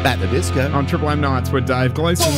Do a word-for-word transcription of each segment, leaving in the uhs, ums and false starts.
Back to disco. On Triple M Nights with Dave Gleeson.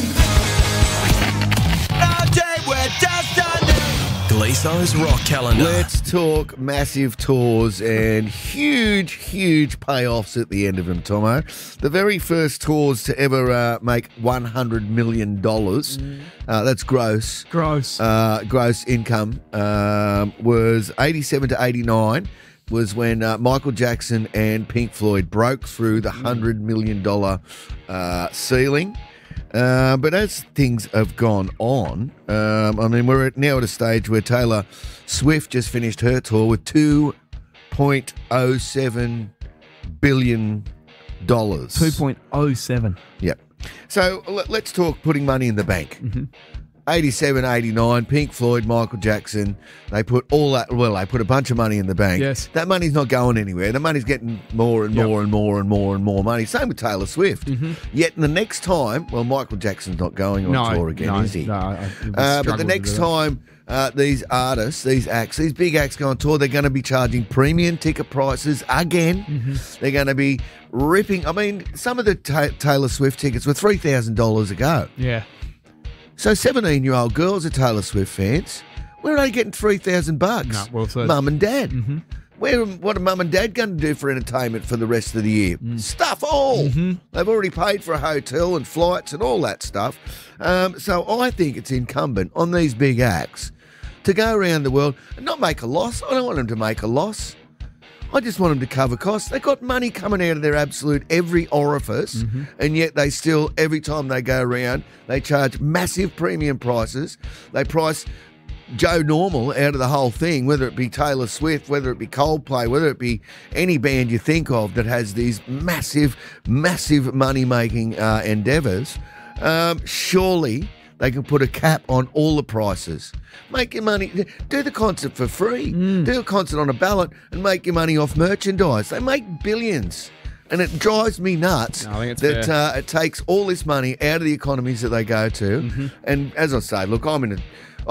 Gleeso's Rock Calendar. Let's talk massive tours and huge, huge payoffs at the end of them, Tomo. The very first tours to ever uh, make one hundred million dollars, mm. uh, that's gross. Gross. Uh, gross income, um, was eighty-seven to eighty-nine, was when uh, Michael Jackson and Pink Floyd broke through the one hundred million dollars uh, ceiling. Uh, but as things have gone on, um, I mean, we're at now at a stage where Taylor Swift just finished her tour with two point oh seven billion dollars. two point oh seven. Yep. So let, let's talk putting money in the bank. Mm-hmm. eighty-seven, eighty-nine, Pink Floyd, Michael Jackson, they put all that, well, they put a bunch of money in the bank. Yes. That money's not going anywhere. The money's getting more and more Yep. and more and more and more money. Same with Taylor Swift. Mm-hmm. Yet in the next time, well, Michael Jackson's not going on No, tour again, no, is he? no. I, I Uh, but struggle the to next do that. time uh, these artists, these acts, these big acts go on tour, they're going to be charging premium ticket prices again. Mm-hmm. They're going to be ripping. I mean, some of the ta- Taylor Swift tickets were three thousand dollars a go. Yeah. So seventeen-year-old girls are Taylor Swift fans. Where are they getting three thousand bucks? No, well said. Mum and dad. Mm-hmm. Where, what are mum and dad going to do for entertainment for the rest of the year? Mm. Stuff all. Mm-hmm. They've already paid for a hotel and flights and all that stuff. Um, so I think it's incumbent on these big acts to go around the world and not make a loss. I don't want them to make a loss. I just want them to cover costs. They've got money coming out of their absolute every orifice, Mm-hmm. and yet they still, every time they go around, they charge massive premium prices. They price Joe Normal out of the whole thing, whether it be Taylor Swift, whether it be Coldplay, whether it be any band you think of that has these massive, massive money-making uh, endeavours. Um, surely they can put a cap on all the prices. Make your money. Do the concert for free. Mm. Do a concert on a ballot and make your money off merchandise. They make billions. And it drives me nuts No, I think it's that fair. uh, it takes all this money out of the economies that they go to. Mm-hmm. And as I say, look, I'm in a